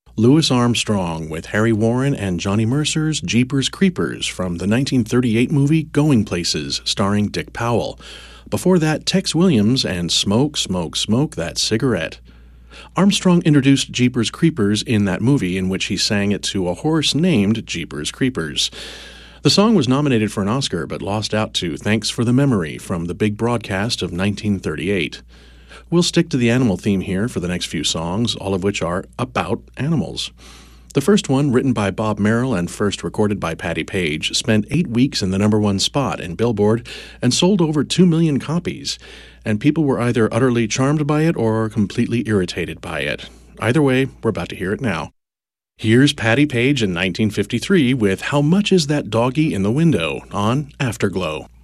Louis Armstrong with Harry Warren and Johnny Mercer's Jeepers Creepers from the 1938 movie Going Places, starring Dick Powell. Before that, Tex Williams and Smoke, Smoke, Smoke That Cigarette. Armstrong introduced Jeepers Creepers in that movie, in which he sang it to a horse named Jeepers Creepers. The song was nominated for an Oscar but lost out to Thanks for the Memory from the big broadcast of 1938. We'll stick to the animal theme here for the next few songs, all of which are about animals. The first one, written by Bob Merrill and first recorded by Patti Page, spent 8 weeks in the #1 spot in Billboard and sold over 2 million copies, and people were either utterly charmed by it or completely irritated by it. Either way, we're about to hear it now. Here's Patti Page in 1953 with How Much Is That Doggy in the Window on Afterglow.